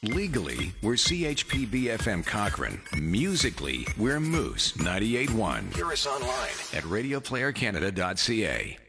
Legally, we're CHPB-FM Cochrane. Musically, we're Moose 98.1. Hear us online at radioplayercanada.ca.